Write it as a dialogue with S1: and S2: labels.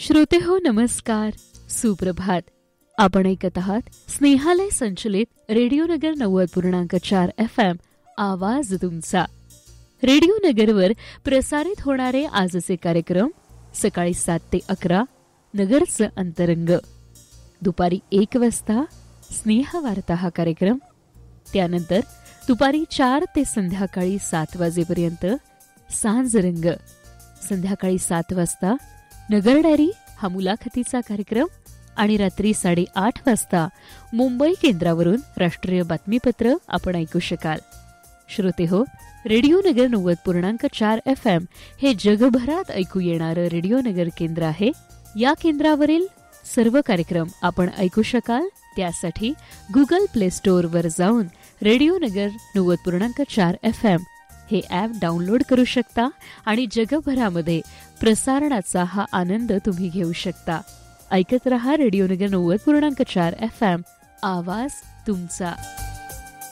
S1: श्रोते हो नमस्कार, सुप्रभात. आपण ऐकत आहात स्नेहालय संचलित रेडिओ नगर 90.4 FM आवाज तुमचा. रेडिओ नगरवर प्रसारित होणारे आजचे कार्यक्रम सकाळी 7 ते 11 नगरचं अंतरंग, दुपारी 1 वाजता स्नेहवार्ता हा कार्यक्रम, त्यानंतर दुपारी 4 ते संध्याकाळी 7 वाजेपर्यंत सांजरंग, संध्याकाळी 7 वाजता नगर डायरी हा मुलाखतीचा कार्यक्रम आणि रात्री 8:30 वाजता मुंबई केंद्रावरून राष्ट्रीय बातमीपत्र आपण ऐकू शकाल. श्रोते हो, रेडिओ नगर 90.4 FM हे जगभरात ऐकू येणारं रेडिओ नगर केंद्र आहे. या केंद्रावरील सर्व कार्यक्रम आपण ऐकू शकाल. त्यासाठी गुगल प्ले स्टोअरवर जाऊन रेडिओ नगर 90.4 FM हे ॲप डाउनलोड करू शकता आणि जगभरामध्ये प्रसारणाचा हा आनंद तुम्ही घेऊ शकता. ऐकत रहा रेडिओ नगर 90.4 FM आवाज तुमचा.